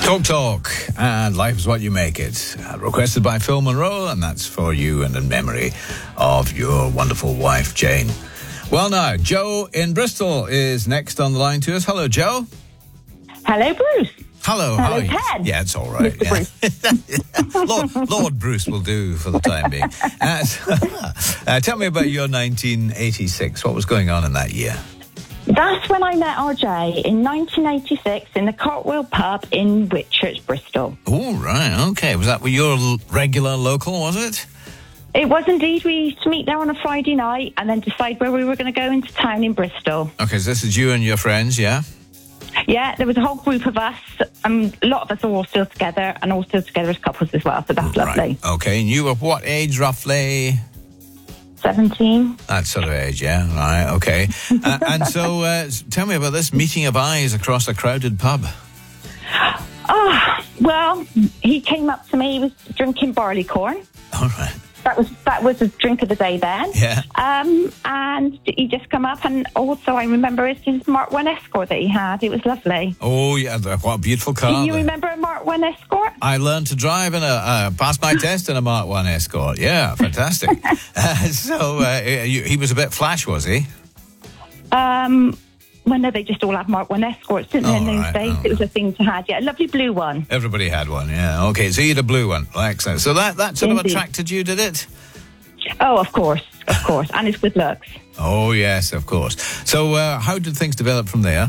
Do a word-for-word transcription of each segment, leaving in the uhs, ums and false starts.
Talk Talk and Life is What You Make It. Uh, requested by Phil Monroe, and that's for you and in memory of your wonderful wife, Jane. Well, now, Joe in Bristol is next on the line to us. Hello, Joe. Hello, Bruce. Hello. Hello, how Ted. Yeah, it's all right. Mister Yeah. Bruce. Lord, Lord Bruce will do for the time being. Uh, so, uh, tell me about your nineteen eighty-six. What was going on in that year? That's when I met R J in nineteen eighty-six in the Cartwheel pub in Whitchurch, Bristol. Oh, right. Okay. Was that your l- regular local, was it? It was indeed. We used to meet there on a Friday night and then decide where we were going to go into town in Bristol. Okay, so this is you and your friends, yeah? Yeah, there was a whole group of us. Um, a lot of us are all still together and all still together as couples as well, so that's Right. lovely. Okay, and you were what age, roughly? seventeen. That sort of age, yeah. Right, okay. uh, and so, uh, tell me about this meeting of eyes across a crowded pub. Oh, well, he came up to me. He was drinking barley corn. All right. That was that was a drink of the day then. Yeah. Um, and he just come up, and also I remember it's his Mark one Escort that he had. It was lovely. Oh, yeah, what a beautiful car. Do you remember a Mark one Escort? I learned to drive in a, uh, passed my test in a Mark one Escort. Yeah, fantastic. uh, so, uh, he, he was a bit flash, was he? Um, well, no, they just all had Mark one Escorts, didn't they, Oh, in those right. days? Oh, it was a thing to have. Yeah, a lovely blue one. Everybody had one, yeah. Okay, so you had a blue one. Excellent. So that, that sort of Indeed. attracted you, did it? Oh, of course, of course. And his good looks. Oh, yes, of course. So uh, how did things develop from there?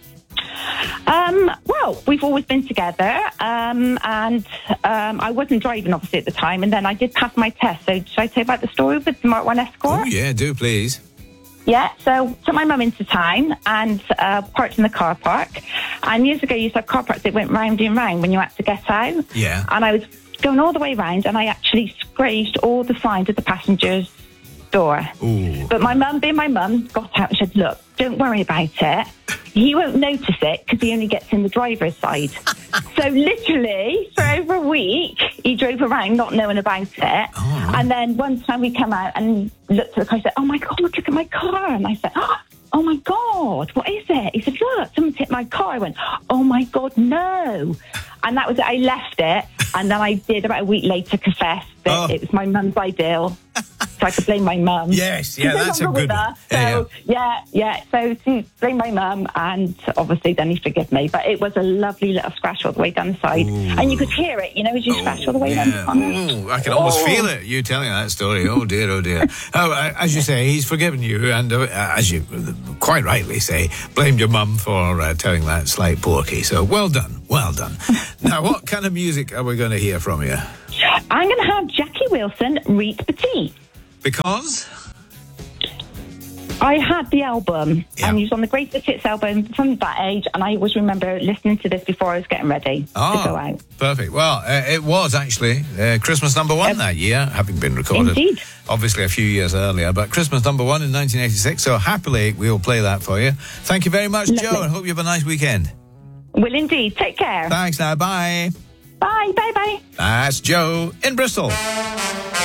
Um, well, we've always been together, um, and um, I wasn't driving, obviously, at the time, and then I did pass my test. So should I say about the story with the Mark one Escort? Oh, yeah, do please. Yeah, so took my mum into town and uh, parked in the car park. And years ago, you used to have car parks that went round and round when you had to get out. Yeah. And I was going all the way round, and I actually scratched all the signs of the passenger's door. Ooh. But my mum, being my mum, got out and said, look, don't worry about it. He won't notice it because he only gets in the driver's side. So literally, for over a week, he drove around not knowing about it. Oh. And then one time we come out and looked at the car, he said, oh my God, look at my car. And I said, oh my God, what is it? He said, look, someone's hit my car. I went, oh my God, no. And that was it. I left it. And then I did, about a week later, confess that Oh. it was my mum's ideal. So I could blame my mum. Yes, yeah, She's no that's a longer good with one. her, So, Yeah, yeah, yeah. So she blamed my mum, and obviously then he forgave me. But it was a lovely little scratch all the way down the side. Ooh. And you could hear it, you know, as you scratch all the way down the Yeah. side. Oh, I can almost Oh. feel it, you telling that story. Oh, dear, oh, dear. Oh, uh, as you say, he's forgiven you, and uh, as you quite rightly say, blamed your mum for uh, telling that slight porky. So well done, well done. Now, what kind of music are we going to hear from you? I'm going to have Jackie Wilson, Reet Petit. Because? I had the album, Yeah. and he was on the Greatest Hits album from that age, and I always remember listening to this before I was getting ready to go out. Perfect. Well, uh, it was actually uh, Christmas number one Yep. that year, having been recorded. Indeed. Obviously a few years earlier, but Christmas number one in nineteen eighty-six, so happily we'll play that for you. Thank you very much, Lovely. Joe, and hope you have a nice weekend. Will indeed. Take care. Thanks now, bye. Bye, bye, bye. That's Joe in Bristol.